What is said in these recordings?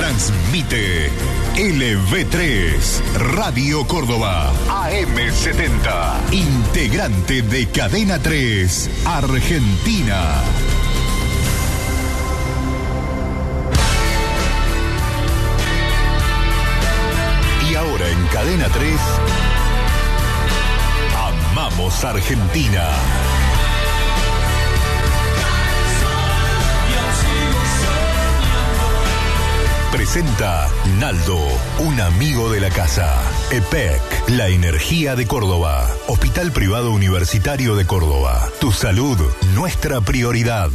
Transmite LV3, Radio Córdoba, AM70, integrante de Cadena 3, Argentina. Y ahora en Cadena 3, Amamos Argentina. Presenta Naldo, un amigo de la casa. EPEC, la energía de Córdoba. Hospital Privado Universitario de Córdoba. Tu salud, nuestra prioridad.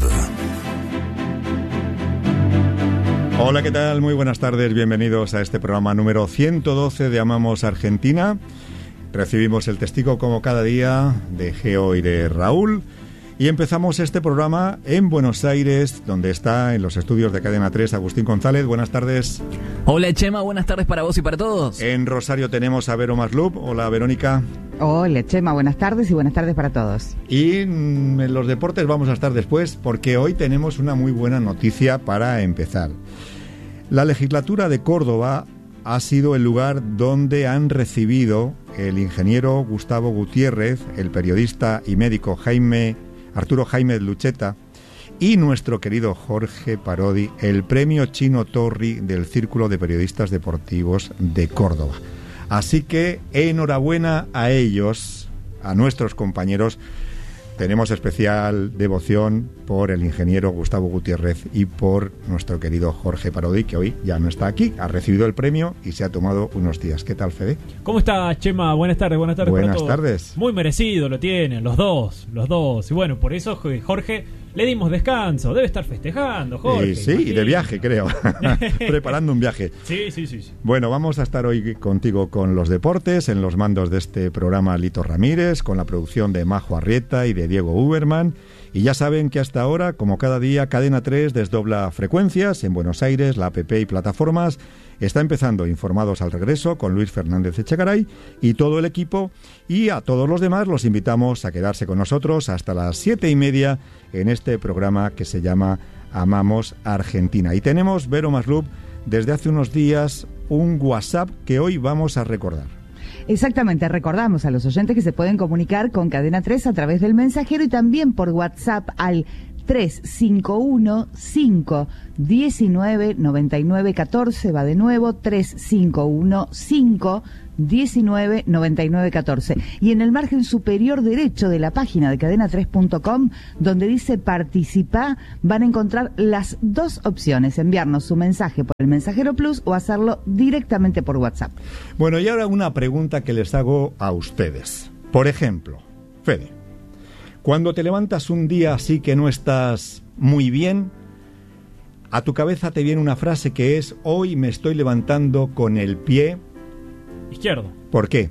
Hola, ¿qué tal? Muy buenas tardes. Bienvenidos a este programa número 112 de Amamos Argentina. Recibimos el testigo como cada día de Geo y de Raúl. Y empezamos este programa en Buenos Aires, donde está en los estudios de Cadena 3 Agustín González. Buenas tardes. Hola Chema, buenas tardes para vos y para todos. En Rosario tenemos a Vero Maslup. Hola Verónica. Hola Chema, buenas tardes y buenas tardes para todos. Y en los deportes vamos a estar después, porque hoy tenemos una muy buena noticia para empezar. La legislatura de Córdoba ha sido el lugar donde han recibido el ingeniero Gustavo Gutiérrez, el periodista y médico Arturo Jaime Lucheta y nuestro querido Jorge Parodi, el premio Chino Torri del Círculo de Periodistas Deportivos de Córdoba. Así que enhorabuena a ellos, a nuestros compañeros. Tenemos especial devoción por el ingeniero Gustavo Gutiérrez y por nuestro querido Jorge Parodi, que hoy ya no está aquí, ha recibido el premio y se ha tomado unos días. ¿Qué tal, Fede? ¿Cómo está, Chema? Buenas tardes para todos. Buenas tardes. Muy merecido lo tienen, los dos. Y bueno, por eso, Jorge, le dimos descanso. Debe estar festejando, Jorge. Sí, y de viaje, creo. Preparando un viaje. Sí. Bueno, vamos a estar hoy contigo con los deportes, en los mandos de este programa Lito Ramírez, con la producción de Majo Arrieta y de Diego Uberman. Y ya saben que hasta ahora, como cada día, Cadena 3 desdobla frecuencias en Buenos Aires, la app y plataformas. Está empezando Informados al Regreso con Luis Fernández Echegaray y todo el equipo. Y a todos los demás los invitamos a quedarse con nosotros hasta las 7:30 en este programa que se llama Amamos Argentina. Y tenemos, Vero Maslup, desde hace unos días un WhatsApp que hoy vamos a recordar. Exactamente, recordamos a los oyentes que se pueden comunicar con Cadena 3 a través del mensajero y también por WhatsApp al 351-519-9914, va de nuevo, 351-519-9914. Y en el margen superior derecho de la página de cadena3.com, donde dice participar, van a encontrar las dos opciones: enviarnos su mensaje por el Mensajero Plus o hacerlo directamente por WhatsApp. Bueno, y ahora una pregunta que les hago a ustedes. Por ejemplo, Fede, cuando te levantas un día así que no estás muy bien, a tu cabeza te viene una frase que es: hoy me estoy levantando con el pie izquierdo. ¿Por qué?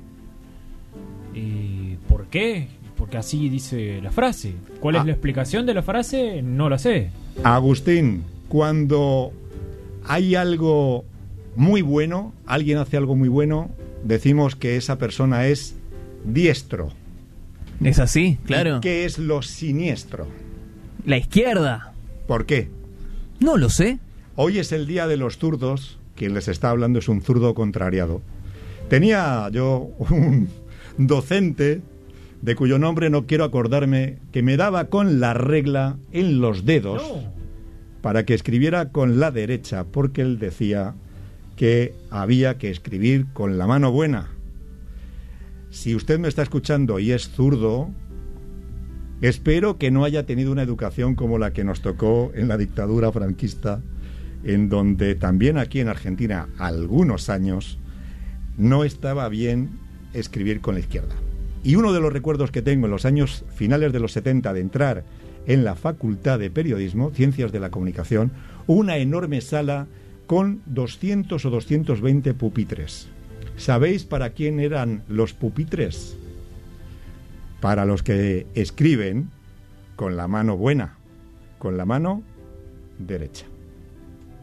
¿Y por qué? Porque así dice la frase. ¿Cuál es la explicación de la frase? No la sé. Agustín, cuando hay algo muy bueno, alguien hace algo muy bueno, decimos que esa persona es diestro. ¿Es así? Claro. ¿Y qué es lo siniestro? La izquierda. ¿Por qué? No lo sé. Hoy es el día de los zurdos. Quien les está hablando es un zurdo contrariado. Tenía yo un docente, de cuyo nombre no quiero acordarme, que me daba con la regla en los dedos para que escribiera con la derecha, porque él decía que había que escribir con la mano buena. Si usted me está escuchando y es zurdo, espero que no haya tenido una educación como la que nos tocó en la dictadura franquista, en donde también aquí en Argentina, algunos años, no estaba bien escribir con la izquierda. Y uno de los recuerdos que tengo en los años finales de los 70 de entrar en la Facultad de Periodismo, Ciencias de la Comunicación, una enorme sala con 200 o 220 pupitres. ¿Sabéis para quién eran los pupitres? Para los que escriben con la mano buena, con la mano derecha.